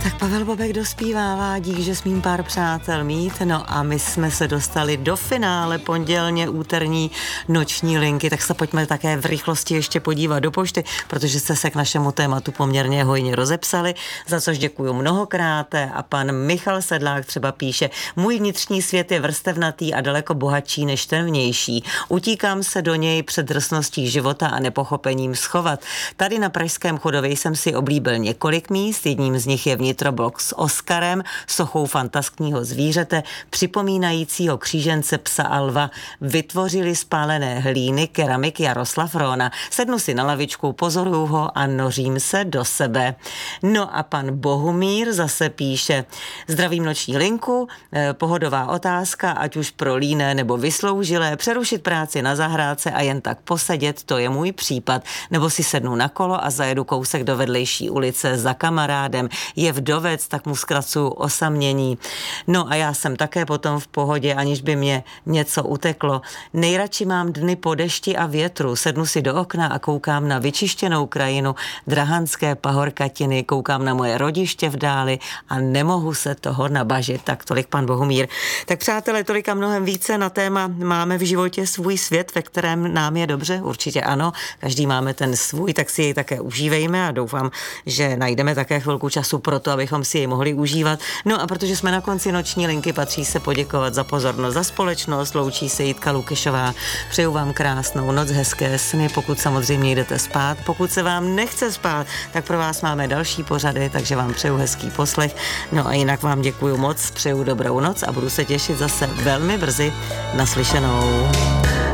Tak Pavel Bobek dospívává, dík, že smím pár přátel mít. No a my jsme se dostali do finále pondělně úterní noční linky, tak se pojďme také v rychlosti ještě podívat do pošty, protože jste se k našemu tématu poměrně hojně rozepsali, za což děkuju mnohokrát. A pan Michal Sedlák třeba píše: můj vnitřní svět je vrstevnatý a daleko bohatší než ten vnější. Utíkám se do něj před drsností života a nepochopením schovat. Tady na Pražském Chodově jsem si oblíbil několik míst, jedním z nich je vnitroblok s Oskarem, sochou fantaskního zvířete, připomínajícího křížence psa a lva. Vytvořili spálené hlíny, keramiky Jaroslav Róna. Sednu si na lavičku, pozoruju ho a nořím se do sebe. No a pan Bohumír zase píše: zdravím noční linku, pohodová otázka, ať už pro líné nebo vysloužilé, přerušit práci na zahrádce a jen tak posedět, to je můj případ. Nebo si sednu na kolo a zajedu kousek do vedlejší ulice za kamarádem. Je vdovec, tak mu zkracuju osamění. No a já jsem také potom v pohodě, aniž by mě něco uteklo. Nejradši mám dny po dešti a větru. Sednu si do okna a koukám na vyčištěnou krajinu Drahanské pahorkatiny, koukám na moje rodiště v dáli a nemohu se toho nabažit. Tak tolik pan Bohumír. Tak přátelé, tolika mnohem více na téma máme v životě svůj svět, ve kterém nám je dobře. Určitě ano, každý máme ten svůj, tak si jej také užívejme a doufám, že najdeme také chvilku času pro to, abychom si jej mohli užívat. No a protože jsme na konci noční linky, patří se poděkovat za pozornost, za společnost. Loučí se Jitka Lukešová. Přeju vám krásnou noc, hezké sny, pokud samozřejmě jdete spát. Pokud se vám nechce spát, tak pro vás máme další pořady, takže vám přeju hezký poslech. No a jinak vám děkuju moc, přeju dobrou noc a budu se těšit zase velmi brzy. Naslyšenou.